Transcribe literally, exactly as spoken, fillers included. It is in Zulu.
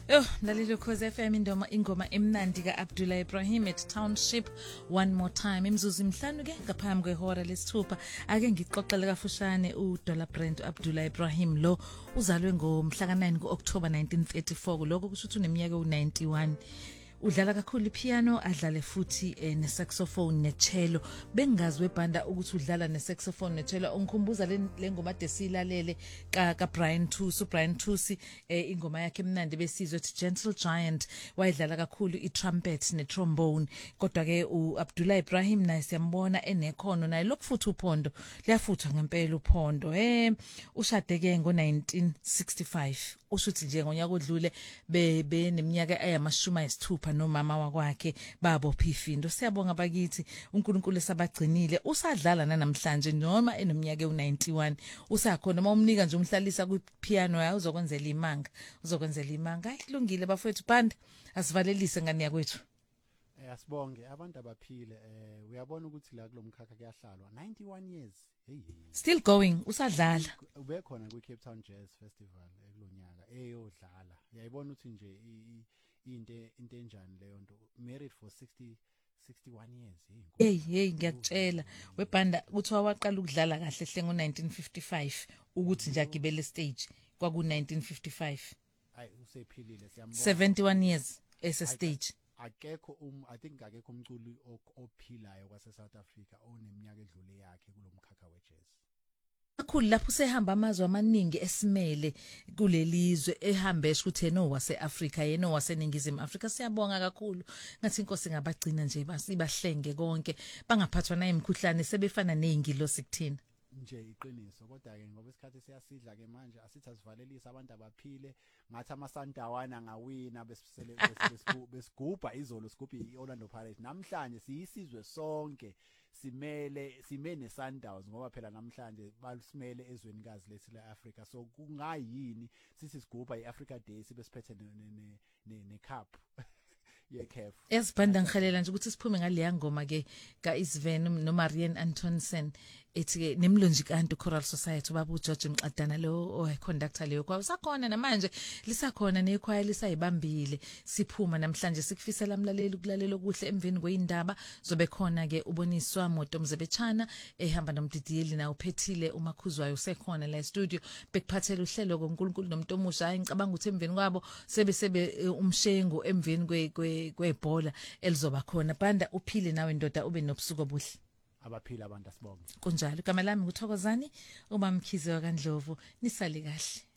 Oh, lalelo Khosi F M indoma ingoma emnandi ka Abdullah Ibrahim at Township one more time. Imzuzu imhlanu ke ngaphambi kwehora lesithupha. Ake ngixoxele kafushane uDollar Brand Abdullah Ibrahim lo uzalwe ngomhla ka nine kuOctober nineteen thirty-four. Lokho kusho ukuthi uneminyaka u ninety-one. Udlala kakhulu ipiano, adlale futhi eh, ne saxophone ne cello. Bengazi webanda ukuthi udlala ne saxophone ne cello. Ongikhumbuza le ngoma desilalele ka ka Brian Thusi. Brian Thusi eh, ingoma yakhe emnandi besizwe ethi Gentle Giant. Wayidlala kakhulu i trumpet ne trombone. Kodwa ke uAbdullah Ibrahim naye siyambona enekhono naye lokufutha uphondo. Liyafutha ngempela uphondo. Eh ushade ke ngo nineteen sixty-five. Ushuthi nje ngonyaka odlule be beneminyaka eyamashumi ayisithupha nomama wakwakhe babo Phifindo. Siyabonga bakithi uNkulunkulu esabagcinile. Usadlala namhlanje noma eneminyaka u ninety-one. Usakhona uma umnika nje umhlalisa ku piano yayo uzokwenzela imanga. Uzokwenzela imanga. Hayi kulungile bafowethu band asivalelise ngani yakwethu. Eh asibonge abantu abaphile eh uyabona ukuthi la kulomkhakha kuyahlalwa ninety-one years. Hey still going usadlala. Ube khona ku Cape Town Jazz Festival ekulonyaka eyodlala. Uyayibona ukuthi nje into into enjani leyo nto married for sixty sixty-one years. Hey hey ngiyakutshela webanda uthi waqala ukudlala kahle hle ngo nineteen fifty-five ukuthi nje agibele stage kwaku nineteen fifty-five. Hayi usephilile siyambona. seventy-one years ese stage. Akekho um I think akekho umculi ophilayo kwase South Africa oneminyaka edlule yakhe kulomkhakha wejazz. Kakhulu lapho sehamba amazwe amaningi esimele kulelizwe ehambe eshuthi no wase Africa yena waseningizimu Africa. Siyabonga kakhulu ngathi inkosi ngabagcina nje basibahlenge konke bangaphathwa naye imkhuhlane sebefana nezingilosi kuthina nje iqiniso. Kodwa ke ngoba isikhathi siyasidla ke manje asithi asivalelisa abantu abaphile ngathi amasandawana angawina besisele besigubha izolo sigubha iOrlando Pirates. Namhlanje siyisizwe sonke simele simene Sundowns ngoba phela namhlanje basimele ezwenikazi lesi la Africa. So kungayini sithi sigubha iAfrica Day sibe siphethe ne ne ne cup yekhef. Esibhanda ngikhalela nje ukuthi siphume ngale ngoma ke ka Isven no Marian Antonsen ethi ke nemlonji kanti Choral Society baba uGeorge Mqadana lo o conductor leyo kwa usakhona namanje lisakhona nechoir lisayibambile. Siphuma namhlanje sikufisela umlaleli ukulalela okuhle emveni kweindaba zobe khona ke uboniswa Moto Mzebechana ehamba nomdidiyeli na uphethile umakhuzwayo usekhona la studio bekuphathela uhlelo ngoNkulunkulu nomuntu omusha. Ngicabanga ukuthi emveni kwabo sebe sebe umshengo emveni kwe kwebhola elizoba khona. Banda uphile nawe ndoda ube nobusuku obuhle. Abaphila abantu asibonge. Kunjalo igama lami nguthokozani ubamkhize waKandlovu nisale kahle.